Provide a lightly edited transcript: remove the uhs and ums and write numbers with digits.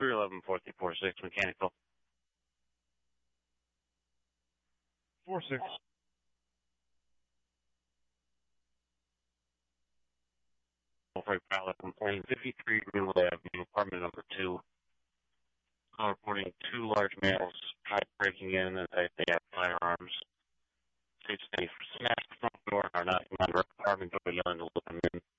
311-434-6 mechanical. 4-6. Freight pilot complaint 53 Greenwood Avenue, apartment number 2. Reporting 2 large males tried breaking in and they have firearms. They smashed the front door and are knocking on the apartment door, yelling to let them in.